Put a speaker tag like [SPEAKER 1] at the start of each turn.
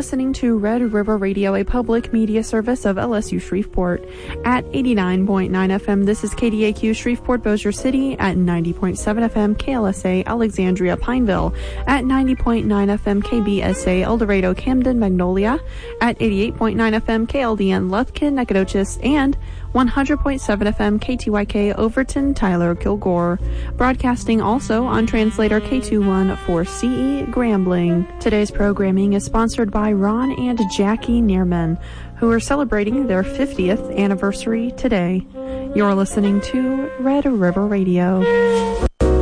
[SPEAKER 1] listening to Red River Radio, a public media service of LSU Shreveport. At 89.9 FM, this is KDAQ Shreveport Bossier City. At 90.7 FM, KLSA Alexandria Pineville. At 90.9 FM, KBSA El Dorado Camden Magnolia. At 88.9 FM, KLDN Lufkin Nacogdoches. And 100.7 FM KTYK Overton Tyler Kilgore. Broadcasting also on translator K21-4CE Grambling. Today's programming is sponsored by Ron and Jackie Neerman, who are celebrating their 50th anniversary today. You're listening to Red River Radio.